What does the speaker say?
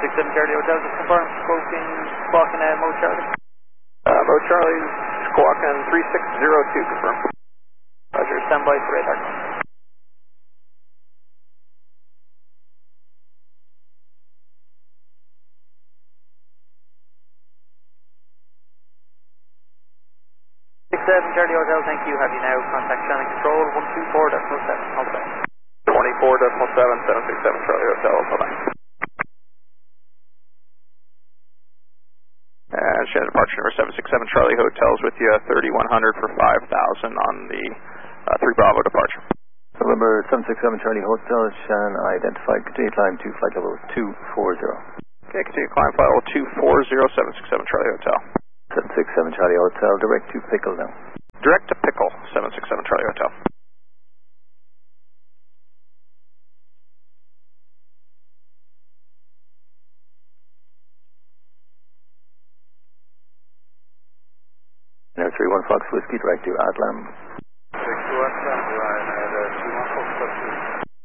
767 Charlie Hotel, just confirm, squawking Mo Charlie. Mo Charlie, squawking 3602, confirm. Roger, stand by for radar. Charlie Hotel, thank you. Have you now contact channel control 124.7. All the best. 24.7, 767 Charlie Hotel, bye-bye. And Shannon departure number 767 Charlie Hotels with you, 3100 for 5,000 on the 3 Bravo departure. November 767 Charlie Hotel, Shannon identified, continue climb to flight level 240. Okay, continue climb flight level 240, 767 Charlie Hotel. 767 Charlie Hotel, direct to Pickle now. Direct to Pickle, 767 Charlie Hotel. Now 31 Fox Whiskey, direct to Atlam.